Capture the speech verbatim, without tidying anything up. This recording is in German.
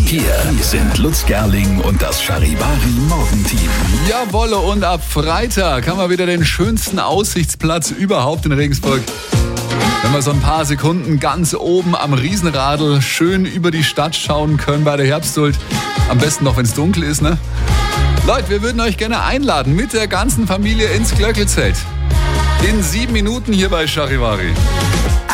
Hier sind Lutz Gerling und das Charivari Morgenteam. Jawolle, und ab Freitag haben wir wieder den schönsten Aussichtsplatz überhaupt in Regensburg. Wenn wir so ein paar Sekunden ganz oben am Riesenradl schön über die Stadt schauen können bei der Herbsthuld. Am besten noch, wenn es dunkel ist, ne? Leute, wir würden euch gerne einladen mit der ganzen Familie ins Glöckelzelt. In sieben Minuten hier bei Charivari.